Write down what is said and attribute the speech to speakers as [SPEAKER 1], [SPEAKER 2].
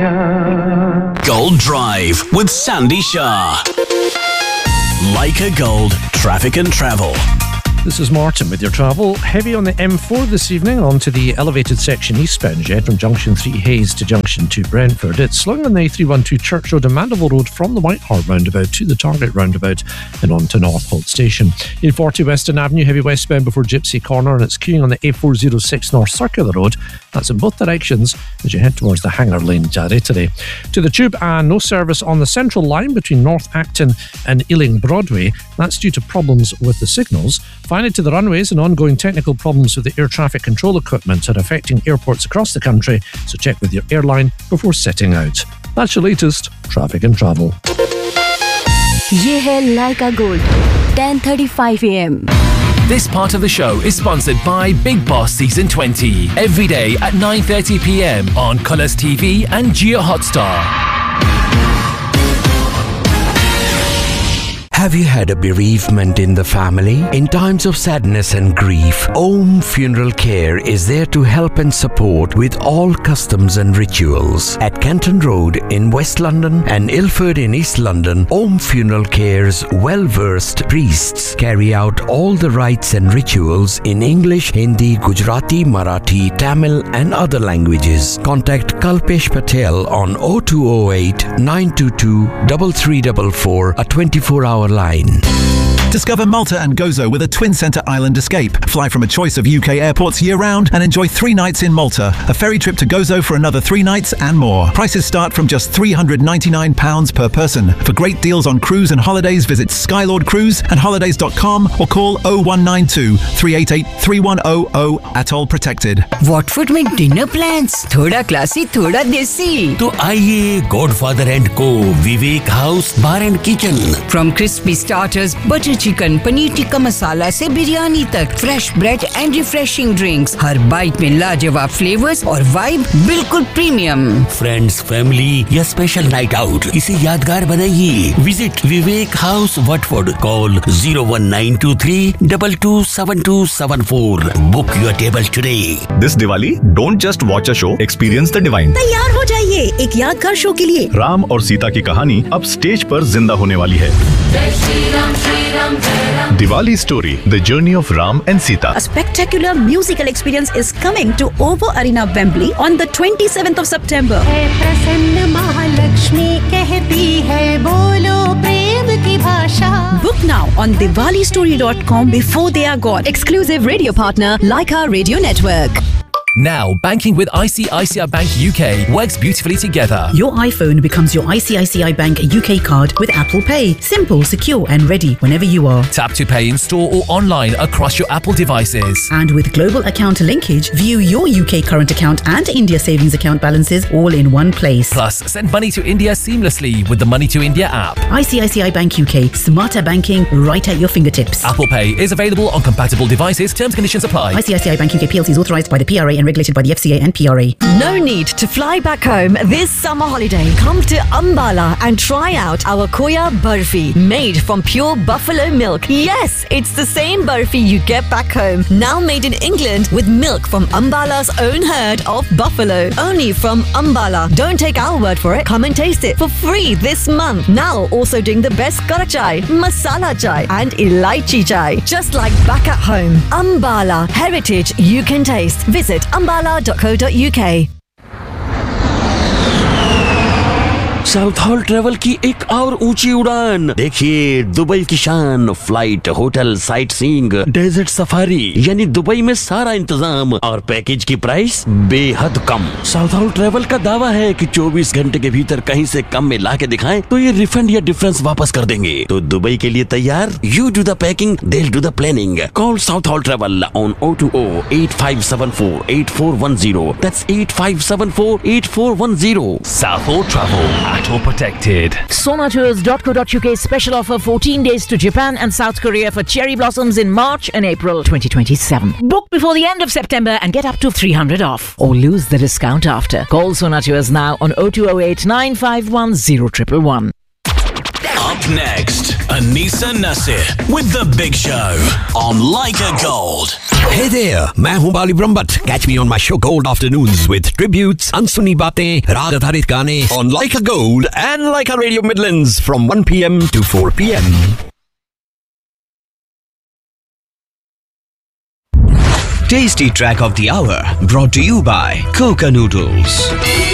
[SPEAKER 1] Gold Drive with Sandy Shah. Leica Gold, traffic and travel.
[SPEAKER 2] This is Martin with your travel. Heavy on the M4 this evening onto the elevated section eastbound jet from Junction 3 Hayes to Junction 2 Brentford. It's slowing on the A312 Church Road and Mandeville Road from the White Hart roundabout to the Target roundabout and on to Northolt Station. A40 Western Avenue, heavy westbound before Gypsy Corner, and it's queuing on the A406 North Circular Road. That's in both directions as you head towards the Hanger Lane Jarrettery. To the Tube, and no service on the Central Line between North Acton and Ealing Broadway. That's due to problems with the signals. Finally, to the runways, and ongoing technical problems with the air traffic control equipment are affecting airports across the country, so check with your airline before setting out. That's your latest traffic and travel.
[SPEAKER 3] ये है Leica Gold, 10:35 AM.
[SPEAKER 4] This part of the show is sponsored by Big Boss Season 20. Every day at 9:30 PM on Colours TV and Jio Hotstar.
[SPEAKER 5] Have you had a bereavement in the family? In times of sadness and grief, Om Funeral Care is there to help and support with all customs and rituals. At Canton Road in West London and Ilford in East London, Om Funeral Care's well-versed priests carry out all the rites and rituals in English, Hindi, Gujarati, Marathi, Tamil and other languages. Contact Kalpesh Patel on 0208 922 3344, a 24-hour line.
[SPEAKER 6] Discover Malta and Gozo with a Twin Centre Island escape. Fly from a choice of UK airports year-round and enjoy 3 nights in Malta. A ferry trip to Gozo for another 3 nights and more. Prices start from just £399 per person. For great deals on cruise and holidays, visit Skylord Cruise and holidays.com or call 0192 388 3100. Atoll protected.
[SPEAKER 7] Watford में dinner plans? थोड़ा classy, थोड़ा देसी.
[SPEAKER 8] तो आइए Godfather & Co. Vivek House Bar and Kitchen.
[SPEAKER 7] From crispy starters, butter chicken, paneer tikka masala से बिरयानी तक, fresh bread and refreshing drinks. Her bite में लाजवाब flavors और vibe बिल्कुल premium.
[SPEAKER 8] Friends, family या special night out, इसे यादगार बनाइए. Visit Vivek House Watford. Call 01923 227274. Book your table today.
[SPEAKER 9] This Diwali, don't just watch a show, experience the divine.
[SPEAKER 10] तैयार हो जाइए एक यादगार शो के लिए.
[SPEAKER 9] राम और सीता की कहानी अब स्टेज पर जिंदा होने वाली है. Diwali Story, The Journey of Ram and Sita.
[SPEAKER 10] A spectacular musical experience is coming to OVO Arena, Wembley on the 27th of September. Book now on diwalistory.com before they are gone.
[SPEAKER 3] Exclusive radio partner, Leica Radio Network.
[SPEAKER 4] Now, banking with ICICI Bank UK works beautifully together.
[SPEAKER 11] Your iPhone becomes your ICICI Bank UK card with Apple Pay. Simple, secure and ready whenever you are.
[SPEAKER 4] Tap to pay in store or online across your Apple devices.
[SPEAKER 11] And with global account linkage, view your UK current account and India savings account balances all in one place.
[SPEAKER 4] Plus, send money to India seamlessly with the Money to India app.
[SPEAKER 11] ICICI Bank UK. Smarter banking right at your fingertips.
[SPEAKER 4] Apple Pay is available on compatible devices. Terms and conditions apply.
[SPEAKER 11] ICICI Bank UK PLC is authorised by the PRA and regulated by the FCA and PRA.
[SPEAKER 3] No need to fly back home this summer holiday. Come to Ambala and try out our Koya Burfi, made from pure buffalo milk. Yes, it's the same burfi you get back home, now made in England with milk from Ambala's own herd of buffalo. Only from Ambala. Don't take our word for it. Come and taste it for free this month. Now also doing the best kara chai, masala chai and elaichi chai. Just like back at home. Ambala. Heritage you can taste. Visit ambala.co.uk.
[SPEAKER 8] South hall travel की एक और ऊंची उड़ान. देखिए Dubai की शान, flight, hotel, sight seeing, desert safari, यानी Dubai में सारा इंतजाम और पैकेज की प्राइस बेहद कम. साउथ हॉल ट्रेवल का दावा है कि 24 घंटे के भीतर कहीं से कम में ला के दिखाएं तो ये रिफंड या डिफरेंस वापस कर देंगे. तो दुबई के लिए तैयार? You do the packing, they'll do the planning. Call South Hall Travel on 020-8574-8410. That's 8574-8410.
[SPEAKER 4] South Hall Travel. All protected.
[SPEAKER 12] Sonatours.co.uk special offer 14 days to Japan and South Korea for cherry blossoms in March and April 2027. Book before the end of September and get up to 300 off or lose the discount after. Call Sonatours now on 0208 951 0111.
[SPEAKER 1] Up Up next, Anisa Nasir with The Big Show on Like a Gold.
[SPEAKER 5] Hey there, मैं हूँ बाली Brahmbhatt. Catch me on my show Gold Afternoons with tributes, अनसुनी बातें, राग आधारित गाने on Like a Gold and Like a Radio Midlands from 1 p.m. to 4 p.m.
[SPEAKER 13] Tasty Track of the Hour brought to you by Coca Noodles.